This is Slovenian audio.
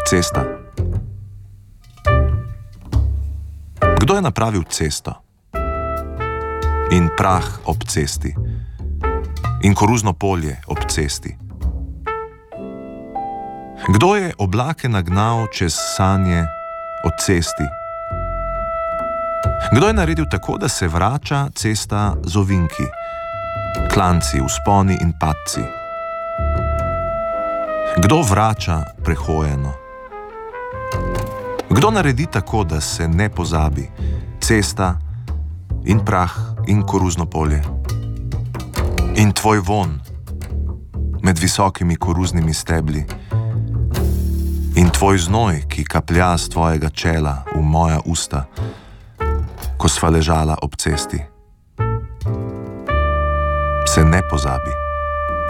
Cesta. Kdo je napravil cesto? In prah ob cesti. In koruzno polje ob cesti. Kdo je oblake nagnal čez sanje o cesti? Kdo je naredil tako, da se vrača cesta z ovinki, klanci, vzponi in padci? Kdo vrača prehojeno? Kdo naredi tako, da se ne pozabi cesta in prah in koruzno polje? In tvoj von med visokimi koruznimi stebli? In tvoj znoj, ki kaplja z tvojega čela v moja usta, ko sva ležala ob cesti? Se ne pozabi.